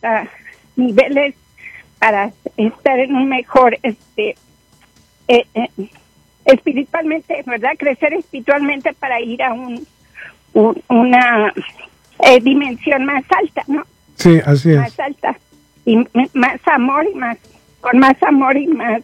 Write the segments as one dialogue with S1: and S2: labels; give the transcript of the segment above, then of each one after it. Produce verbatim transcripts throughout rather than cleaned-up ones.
S1: hasta niveles para estar en un mejor, este, eh, eh, espiritualmente, ¿verdad? Crecer espiritualmente para ir a un, un una eh, dimensión más alta, ¿no?
S2: Sí, así es.
S1: Más alta y m- más amor y más, con más amor y más,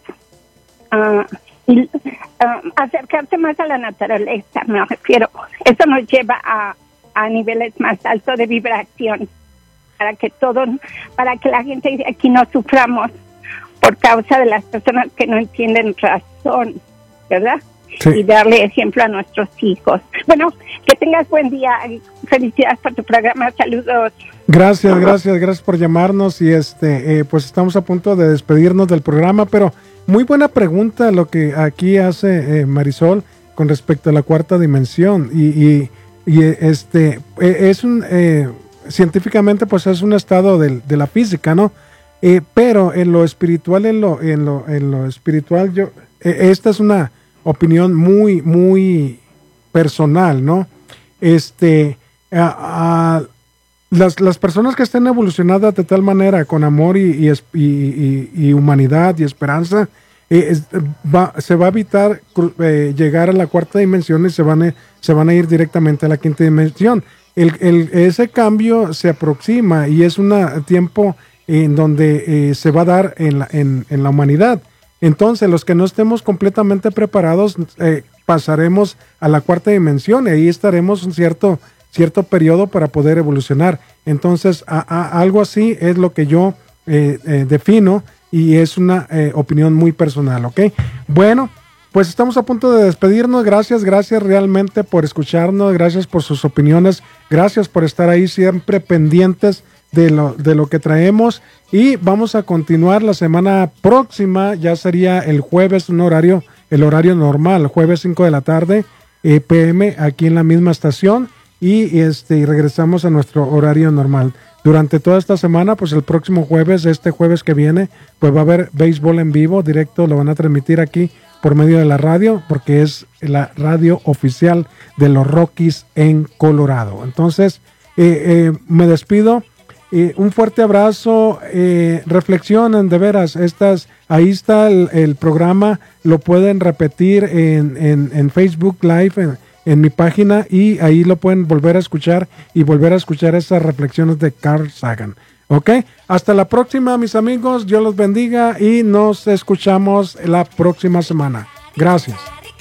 S1: uh, y, uh, acercarse más a la naturaleza, me refiero. Eso nos lleva a, a niveles más altos de vibración, para que todo, para que la gente de aquí no suframos por causa de las personas que no entienden razón, ¿verdad? Sí. Y darle ejemplo a nuestros hijos. Bueno, que tengas buen día y felicidades por tu programa. Saludos.
S2: Gracias, gracias, gracias por llamarnos y este, eh, pues estamos a punto de despedirnos del programa, pero muy buena pregunta lo que aquí hace eh, Marisol con respecto a la cuarta dimensión y, y, y este eh, es un eh, científicamente pues es un estado de, de la física, ¿no? Eh, pero en lo espiritual, en lo, en lo, en lo espiritual, yo, eh, esta es una opinión muy, muy personal, ¿no? Este, a, a, las, las personas que estén evolucionadas de tal manera, con amor y, y, y, y, y humanidad y esperanza, eh, es, va, se va a evitar eh, llegar a la cuarta dimensión y se van a, se van a ir directamente a la quinta dimensión. El, el, ese cambio se aproxima y es un tiempo en donde eh, se va a dar en la, en, en la humanidad. Entonces, los que no estemos completamente preparados, eh, pasaremos a la cuarta dimensión y ahí estaremos un cierto, cierto periodo para poder evolucionar. Entonces, a, a, algo así es lo que yo eh, eh, defino y es una eh, opinión muy personal, ¿ok? Bueno, pues estamos a punto de despedirnos. Gracias, gracias realmente por escucharnos, gracias por sus opiniones, gracias por estar ahí siempre pendientes de lo, de lo que traemos y vamos a continuar la semana próxima, ya sería el jueves, un horario, el horario normal, jueves cinco de la tarde, eh, P M, aquí en la misma estación y, este, y regresamos a nuestro horario normal. Durante toda esta semana, pues el próximo jueves, este jueves que viene, pues va a haber béisbol en vivo, directo, lo van a transmitir aquí por medio de la radio, porque es la radio oficial de los Rockies en Colorado. Entonces, eh, eh, me despido. Eh, un fuerte abrazo, eh, reflexionen de veras, estas, ahí está el, el programa, lo pueden repetir en, en, en Facebook Live, en, en mi página y ahí lo pueden volver a escuchar y volver a escuchar esas reflexiones de Carl Sagan. Ok, hasta la próxima mis amigos, Dios los bendiga y nos escuchamos la próxima semana. Gracias.